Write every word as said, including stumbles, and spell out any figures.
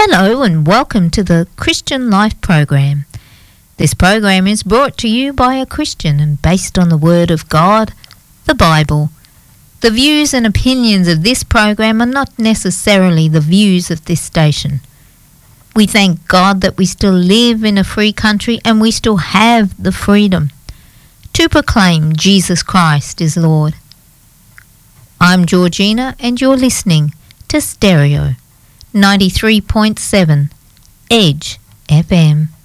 Hello and welcome to the Christian Life Program. This program is brought to you by a Christian and based on the Word of God, the Bible. The views and opinions of this program are not necessarily the views of this station. We thank God that we still live in a free country and we still have the freedom to proclaim Jesus Christ is Lord. I'm Georgina and you're listening to Stereo ninety-three point seven Edge F M.